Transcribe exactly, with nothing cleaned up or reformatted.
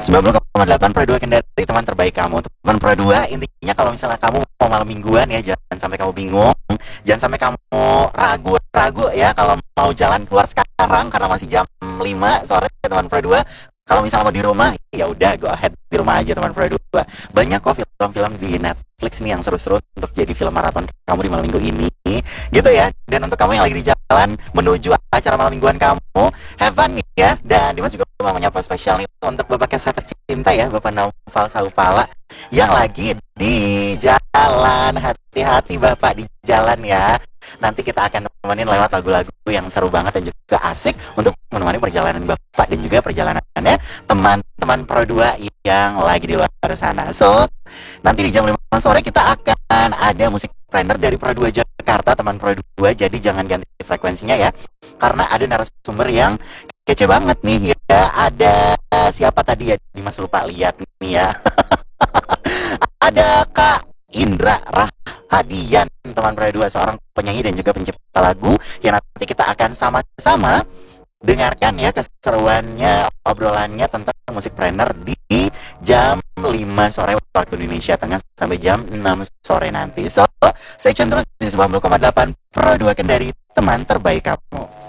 sembilan puluh koma delapan Pro dua Kendari, teman terbaik kamu. Teman Pro dua, intinya kalau misalnya kamu mau malam mingguan ya, jangan sampai kamu bingung, jangan sampai kamu ragu-ragu ya kalau mau jalan keluar sekarang karena masih jam lima sore teman Pro dua. Kalau misalnya mau di rumah, ya udah go ahead di rumah aja teman Pro dua. Banyak kok film-film di Netflix nih yang seru-seru untuk jadi film maraton kamu di malam minggu ini, gitu ya. Dan untuk kamu yang lagi di jalan menuju acara malam mingguan kamu, have fun ya. Dan Dimas juga mau menyapa spesial nih untuk Bapak yang saya tercinta ya, Bapak Naufal Saupala yang lagi di jalan. Hati-hati Bapak di jalan ya. Nanti kita akan nemenin lewat lagu-lagu yang seru banget dan juga asik untuk menemani perjalanan Bapak dan juga perjalanannya teman-teman Pro dua yang lagi di luar sana. So, nanti di jam lima sore kita akan ada musik trainer dari Pro dua Jakarta, teman Pro dua. Jadi jangan ganti frekuensinya ya, karena ada narasumber yang kece banget nih ya. Ada siapa tadi ya, Dimas lupa lihat nih ya. Ada Kak Indra Rahadian, teman Pro dua, seorang penyanyi dan juga pencipta lagu yang nanti kita akan sama-sama dengarkan ya keseruannya, obrolannya tentang musik trainer di jam lima sore waktu Indonesia Tengah sampai jam enam sore nanti. So, stay tune terus di sembilan puluh koma delapan Pro dua Kendari, teman terbaik kamu.